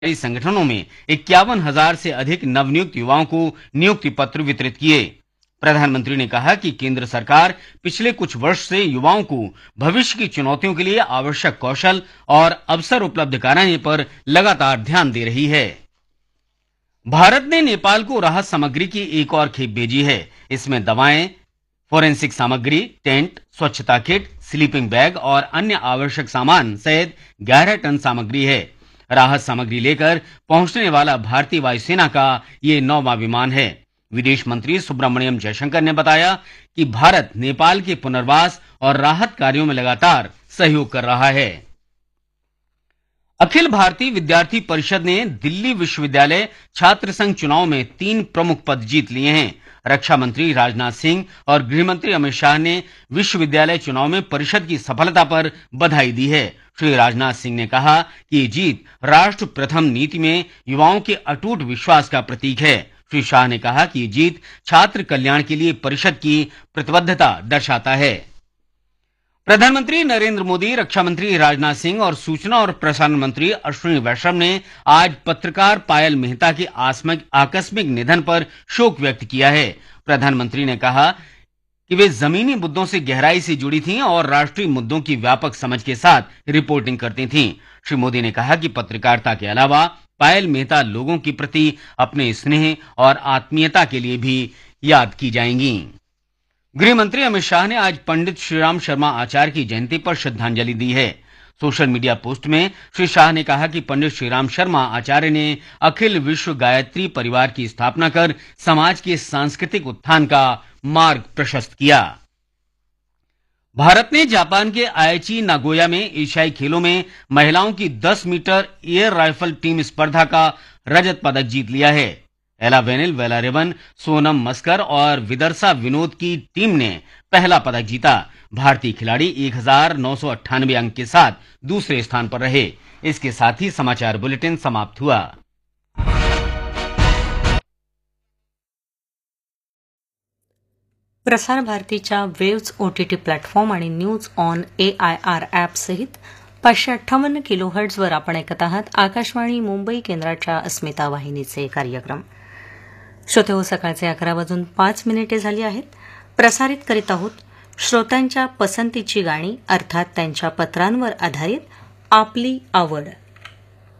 संगठनों में 51,000 से अधिक नवनियुक्त युवाओं को नियुक्ति पत्र वितरित किए। प्रधानमंत्री ने कहा कि केंद्र सरकार पिछले कुछ वर्ष से युवाओं को भविष्य की चुनौतियों के लिए आवश्यक कौशल और अवसर उपलब्ध कराने पर लगातार ध्यान दे रही है। भारत ने नेपाल को राहत सामग्री की एक और खेप भेजी है। इसमें दवाएं, फोरेंसिक सामग्री, टेंट, स्वच्छता किट, स्लीपिंग बैग और अन्य आवश्यक सामान सहित 11 टन सामग्री है। राहत सामग्री लेकर पहुंचने वाला भारतीय वायुसेना का ये 9वां विमान है। विदेश मंत्री सुब्रमण्यम जयशंकर ने बताया कि भारत नेपाल के पुनर्वास और राहत कार्यों में लगातार सहयोग कर रहा है। अखिल भारतीय विद्यार्थी परिषद ने दिल्ली विश्वविद्यालय छात्र संघ चुनाव में 3 प्रमुख पद जीत लिए हैं। रक्षा मंत्री राजनाथ सिंह और गृह मंत्री अमित शाह ने विश्वविद्यालय चुनाव में परिषद की सफलता पर बधाई दी है। श्री राजनाथ सिंह ने कहा कि ये जीत राष्ट्र प्रथम नीति में युवाओं के अटूट विश्वास का प्रतीक है। श्री शाह ने कहा कि ये जीत छात्र कल्याण के लिए परिषद की प्रतिबद्धता दर्शाता है। प्रधानमंत्री नरेंद्र मोदी, रक्षा मंत्री राजनाथ सिंह और सूचना और प्रसारण मंत्री अश्विनी वैष्णव ने आज पत्रकार पायल मेहता के आकस्मिक निधन पर शोक व्यक्त किया है। प्रधानमंत्री ने कहा कि वे जमीनी मुद्दों से गहराई से जुड़ी थीं और राष्ट्रीय मुद्दों की व्यापक समझ के साथ रिपोर्टिंग करती थीं। श्री मोदी ने कहा कि पत्रकारिता के अलावा पायल मेहता लोगों के प्रति अपने स्नेह और आत्मीयता के लिए भी याद की जाएंगी। गृह मंत्री अमित शाह ने आज पंडित श्रीराम शर्मा आचार्य की जयंती पर श्रद्धांजलि दी है। सोशल मीडिया पोस्ट में श्री शाह ने कहा कि पंडित श्रीराम शर्मा आचार्य ने अखिल विश्व गायत्री परिवार की स्थापना कर समाज के सांस्कृतिक उत्थान का मार्ग प्रशस्त किया। भारत ने जापान के आईची नागोया में एशियाई खेलों में महिलाओं की 10 मीटर एयर राइफल टीम स्पर्धा का रजत पदक जीत लिया है। एला वेनिल वेलारेवन, सोनम मस्कर और विदर्शा विनोद की टीम ने पहला पदक जीता। भारतीय खिलाड़ी 1998 अंक के साथ दूसरे स्थान पर रहे। इसके साथ ही समाचार बुलेटिन समाप्त हुआ। प्रसार भारतीच्या वेव्स ओटीटी प्लॅटफॉर्म आणि न्यूज ऑन AIR ॲप सहित 558 किलोहर्ट्झवर आपण ऐकत आहात आकाशवाणी मुंबई केंद्राच्या अस्मिता वाहिनीचे कार्यक्रम. श्रोते हो, सकाळचे 11:05 झाली आहेत. प्रसारित करीत आहोत श्रोत्यांच्या पसंतीची गाणी, अर्थात त्यांच्या पत्रांवर आधारित आपली आवड.